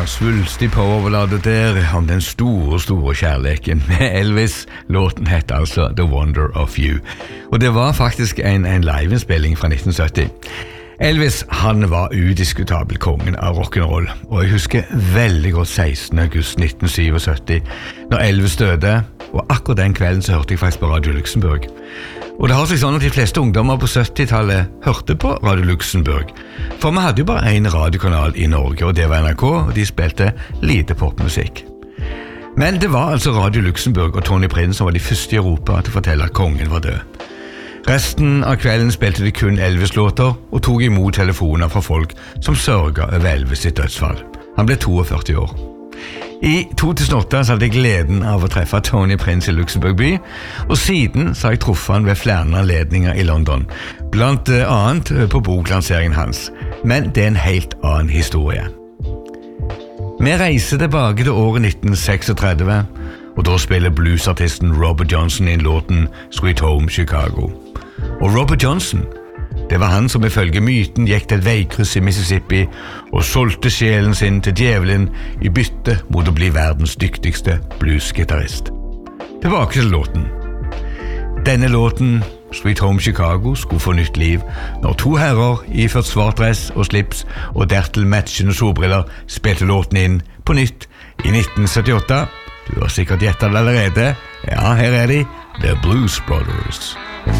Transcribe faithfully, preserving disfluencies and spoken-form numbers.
svulstig powerballade der om den store, store kjærleken med Elvis. Låten het altså The Wonder of You. Og det var faktisk en, en liveinnspilling fra nitten sytti. Elvis, han var udiskutabel kongen av rock'n'roll, og jeg husker veldig godt sekstende august nitten syttisju, når Elvis døde, og akkurat den kvelden så hørte jeg faktisk på Radio Luxembourg. Og det har seg sånn at de fleste ungdommer på syttitallet hørte på Radio Luxembourg, for vi hadde jo bare en radiokanal i Norge, og det var N R K, og de spilte lite popmusikk. Men det var altså Radio Luxembourg og Tony Prince som var de første i Europa til å fortelle at kongen var død. Resten av kvelden spilte de kun Elvis-låter og tog imot telefoner fra folk som sørget over Elvis sitt dødsfall. Han ble førtito år. I to tusen og åtte så hadde jeg gleden av å treffe Tony Prince i Luxembourg by, og siden så har jeg truffet han ved flere anledninger i London, blant annet på boklanseringen hans. Men det er en helt annen historie. Vi reiser tilbake til året nitten tretiseks, og da spiller bluesartisten Robert Johnson inn låten Sweet Home Chicago. Og Robert Johnson, det var han som ifølge myten gikk til et veikryss i Mississippi og solgte sjelen sin til djevelen i bytte mot å bli verdens dyktigste bluesgitarrist. Tilbake til låten. Denne låten, Sweet Home Chicago, skulle få nytt liv når to herrer iført svart dress og slips og dertil matchende solbriller spilte låten inn på nytt i nitten syttiåtte. Du har sikkert gjettet det allerede. Ja, her er de, The Blues Brothers.